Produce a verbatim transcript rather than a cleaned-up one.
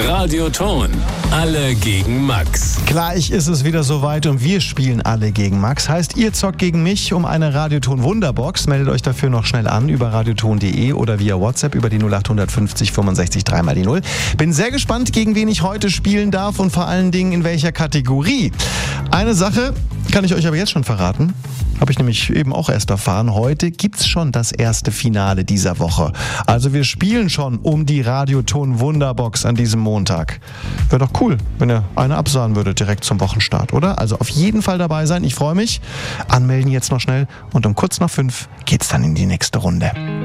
Radioton. Alle gegen Max. Gleich ist es wieder soweit und wir spielen alle gegen Max. Heißt, ihr zockt gegen mich um eine Radioton Wunderbox. Meldet euch dafür noch schnell an über radioton punkt de oder via WhatsApp über die null acht fünfzig fünfundsechzig drei mal die null. Bin sehr gespannt, gegen wen ich heute spielen darf und vor allen Dingen in welcher Kategorie. Eine Sache kann ich euch aber jetzt schon verraten. Habe ich nämlich eben auch erst erfahren. Heute gibt's schon das erste Finale dieser Woche. Also wir spielen schon um die Radioton Wunderbox an diesem Montag. Wäre doch cool, wenn ihr eine absagen würdet direkt zum Wochenstart, oder? Also auf jeden Fall dabei sein. Ich freue mich. Anmelden jetzt noch schnell und um kurz nach fünf geht's dann in die nächste Runde.